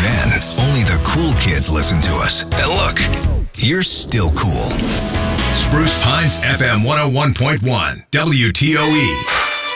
then, only the cool kids listened to us. And look, you're still cool. Spruce Pines FM 101.1 WTOE.